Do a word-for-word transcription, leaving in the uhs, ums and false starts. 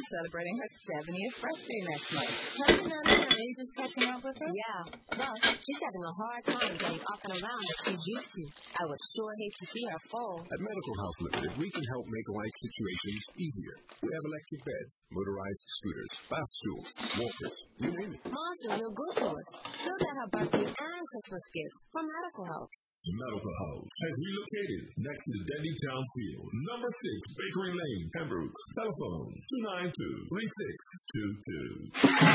celebrating her seventieth birthday next month. Nothing on her age is catching up with her? Yeah, but she's having a hard time getting up and around as she's used to. I would sure hate to see her fall. At Medical House Limited, we can help make life situations easier. We have electric beds, motorized scooters, bath stools, walkers, you name it. Mom's doing real good to us. So got her birthday and Christmas gifts from Medical House. Medical House has relocated next to the Denby Town Field, number six, Bakery Lane, Pembroke. Telephone two nine two, three six two two.